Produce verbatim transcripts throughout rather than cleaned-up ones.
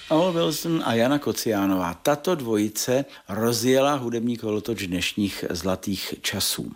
Al Wilson a Jana Kociánová. Tato dvojice rozjela hudební kolotoč dnešních zlatých časů.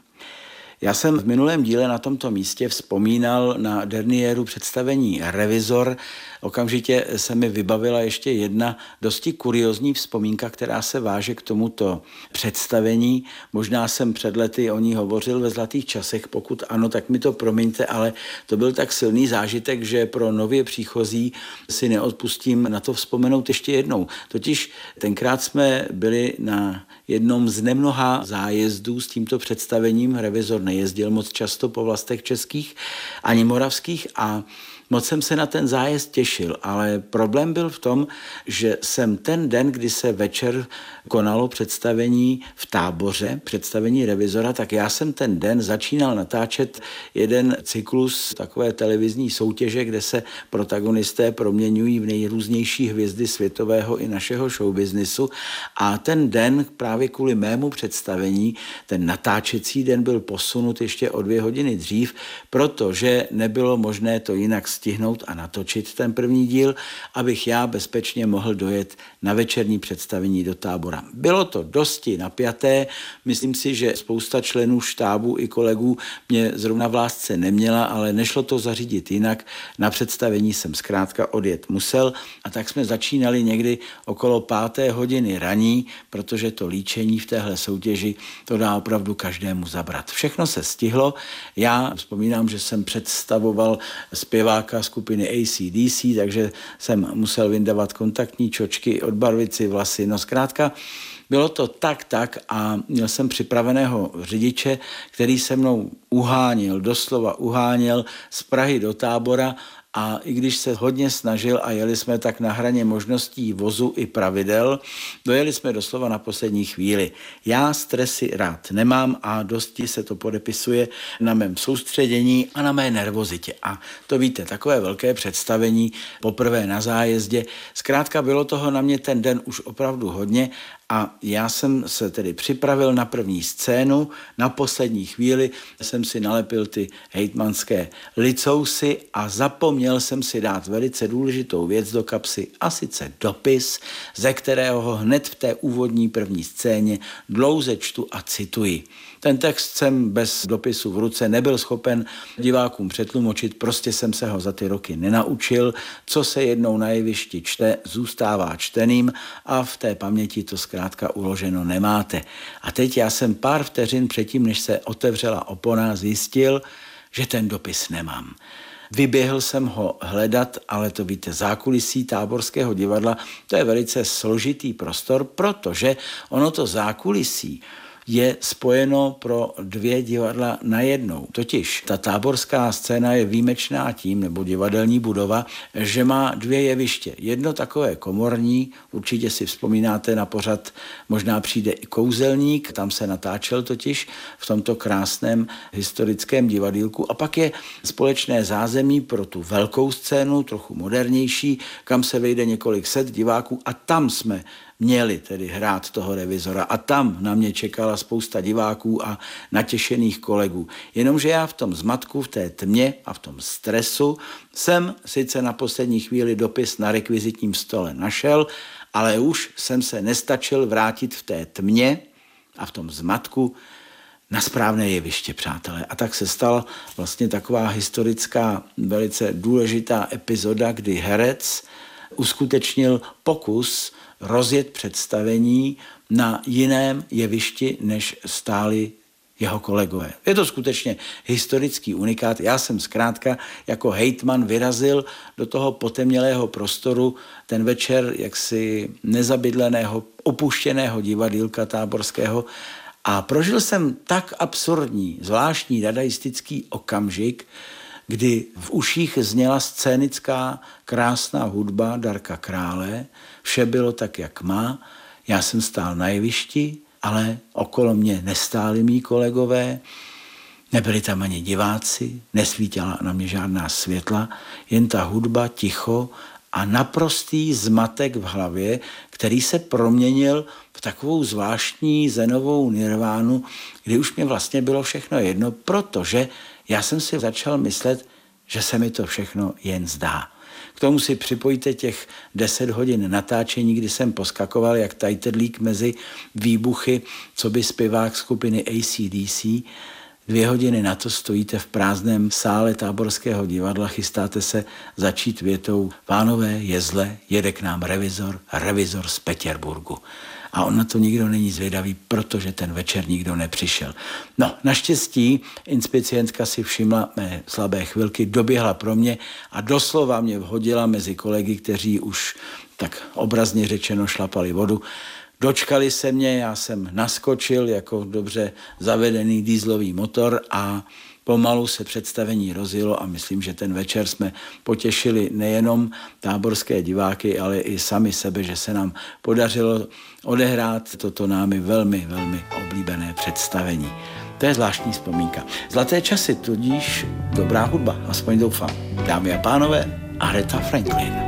Já jsem v minulém díle na tomto místě vzpomínal na derniéru představení Revizor. Okamžitě se mi vybavila ještě jedna dosti kuriózní vzpomínka, která se váže k tomuto představení. Možná jsem před lety o ní hovořil ve zlatých časech, pokud ano, tak mi to promiňte, ale to byl tak silný zážitek, že pro nově příchozí si neodpustím na to vzpomenout ještě jednou. Totiž tenkrát jsme byli na jednom z nemnoha zájezdů s tímto představením. Revizor nejezdil moc často po vlastech českých ani moravských a moc jsem se na ten zájezd těšil, ale problém byl v tom, že jsem ten den, kdy se večer konalo představení v Táboře, představení Revizora, tak já jsem ten den začínal natáčet jeden cyklus takové televizní soutěže, kde se protagonisté proměňují v nejrůznější hvězdy světového i našeho showbiznisu. A ten den právě kvůli mému představení, ten natáčecí den byl posunut ještě o dvě hodiny dřív, protože nebylo možné to jinak stihnout a natočit ten první díl, abych já bezpečně mohl dojet na večerní představení do Tábora. Bylo to dosti napjaté, myslím si, že spousta členů štábu i kolegů mě zrovna v lásce neměla, ale nešlo to zařídit jinak. Na představení jsem zkrátka odjet musel a tak jsme začínali někdy okolo páté hodiny raní, protože to líčení v téhle soutěži to dá opravdu každému zabrat. Všechno se stihlo, já vzpomínám, že jsem představoval zpěváka skupiny A C D C, takže jsem musel vyndavat kontaktní čočky, odbarvit si vlasy, no zkrátka bylo to tak, tak a měl jsem připraveného řidiče, který se mnou uháněl, doslova uháněl z Prahy do Tábora a i když se hodně snažil a jeli jsme tak na hraně možností vozu i pravidel, dojeli jsme doslova na poslední chvíli. Já stresy rád nemám a dosti se to podepisuje na mém soustředění a na mé nervozitě. A to víte, takové velké představení poprvé na zájezdě. Zkrátka bylo toho na mě ten den už opravdu hodně a já jsem se tedy připravil na první scénu, na poslední chvíli jsem si nalepil ty hejtmanské licousy a zapomněl jsem si dát velice důležitou věc do kapsy, a sice dopis, ze kterého ho hned v té úvodní první scéně dlouze čtu a cituji. Ten text jsem bez dopisu v ruce nebyl schopen divákům přetlumočit, prostě jsem se ho za ty roky nenaučil. Co se jednou na jevišti čte, zůstává čteným a v té paměti to zkrátka uloženo nemáte. A teď já jsem pár vteřin předtím, než se otevřela opona, zjistil, že ten dopis nemám. Vyběhl jsem ho hledat, ale to víte, zákulisí Táborského divadla, to je velice složitý prostor, protože ono to zákulisí je spojeno pro dvě divadla najednou. Totiž ta táborská scéna je výjimečná tím, nebo divadelní budova, že má dvě jeviště. Jedno takové komorní, určitě si vzpomínáte na pořad, možná přijde i Kouzelník, tam se natáčel totiž v tomto krásném historickém divadýlku. A pak je společné zázemí pro tu velkou scénu, trochu modernější, kam se vejde několik set diváků a tam jsme měli tedy hrát toho Revizora a tam na mě čekala spousta diváků a natěšených kolegů. Jenomže já v tom zmatku, v té tmě a v tom stresu jsem sice na poslední chvíli dopis na rekvizitním stole našel, ale už jsem se nestačil vrátit v té tmě a v tom zmatku na správné jeviště, přátelé. A tak se stala vlastně taková historická, velice důležitá epizoda, kdy herec uskutečnil pokus rozjet představení na jiném jevišti, než stáli jeho kolegové. Je to skutečně historický unikát. Já jsem zkrátka jako hejtman vyrazil do toho potemnělého prostoru ten večer jaksi nezabydleného, opuštěného divadýlka táborského a prožil jsem tak absurdní, zvláštní dadaistický okamžik, kdy v uších zněla scénická krásná hudba Darka Krále, vše bylo tak, jak má, já jsem stál na jevišti, ale okolo mě nestáli mý kolegové, nebyli tam ani diváci, nesvítila na mě žádná světla, jen ta hudba, ticho a naprostý zmatek v hlavě, který se proměnil v takovou zvláštní zenovou nirvánu, kdy už mě vlastně bylo všechno jedno, protože já jsem si začal myslet, že se mi to všechno jen zdá. K tomu si připojíte těch deset hodin natáčení, kdy jsem poskakoval jak tajtedlík mezi výbuchy, co by zpěvák skupiny A C D C. Dvě hodiny na to stojíte v prázdném sále Táborského divadla, chystáte se začít větou: pánové, je zle, jede k nám revizor, revizor z Petěrburgu. A on na to nikdo není zvědavý, protože ten večer nikdo nepřišel. No, naštěstí inspicientka si všimla mé slabé chvilky, doběhla pro mě a doslova mě vhodila mezi kolegy, kteří už tak obrazně řečeno šlapali vodu. Dočkali se mě, já jsem naskočil jako dobře zavedený dieselový motor a pomalu se představení rozjelo a myslím, že ten večer jsme potěšili nejenom táborské diváky, ale i sami sebe, že se nám podařilo odehrát toto námi velmi, velmi oblíbené představení. To je zvláštní vzpomínka. Zlaté časy, tudíž dobrá hudba, aspoň doufám. Dámy a pánové, Aretha Franklin.